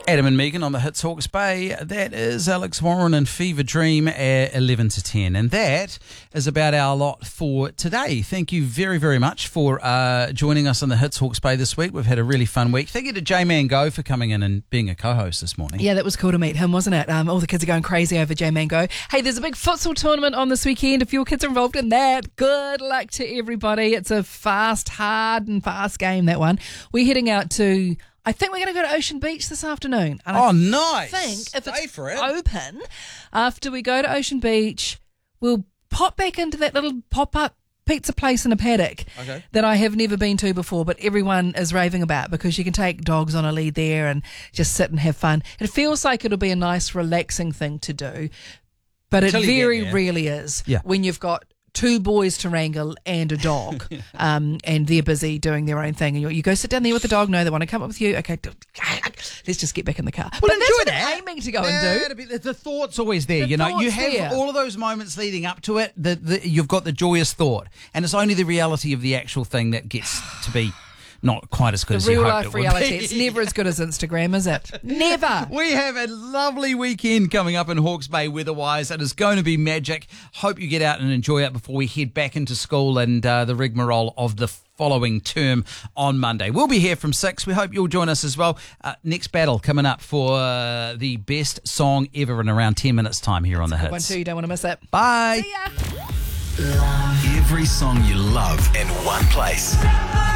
Adam and Megan on the Hits Hawke's Bay. That is Alex Warren and Fever Dream at 11 to 10. And that is about our lot for today. Thank you very, very much for joining us on the Hits Hawke's Bay this week. We've had a really fun week. Thank you to J-Man Go for coming in and being a co-host this morning. Yeah, that was cool to meet him, wasn't it? All the kids are going crazy over J-Man Go. Hey, there's a big futsal tournament on this weekend. If your kids are involved in that, good luck to everybody. It's a hard and fast game, that one. We're heading out to... I think we're going to go to Ocean Beach this afternoon. And nice. I think if Stay it's for it. open, after we go to Ocean Beach, we'll pop back into that little pop-up pizza place in a paddock that I have never been to before, but everyone is raving about because you can take dogs on a lead there and just sit and have fun. It feels like it'll be a nice, relaxing thing to do, but it very rarely is when you've got two boys to wrangle and a dog, and they're busy doing their own thing. And you go sit down there with the dog. No, they want to come up with you. Okay, let's just get back in the car. Well, but enjoy that's what that. I'm aiming to go and do. The thought's always there. You have all of those moments leading up to it. You've got the joyous thought, and it's only the reality of the actual thing that gets to be not quite as good as you hoped it would be. The real life reality. It's never as good as Instagram, is it? Never. We have a lovely weekend coming up in Hawke's Bay weather-wise. It is going to be magic. Hope you get out and enjoy it before we head back into school and the rigmarole of the following term on Monday. We'll be here from 6. We hope you'll join us as well. Next battle coming up for the best song ever in around 10 minutes' time here on the Hits. One, too. You don't want to miss it. Bye. See ya. Every song you love in one place.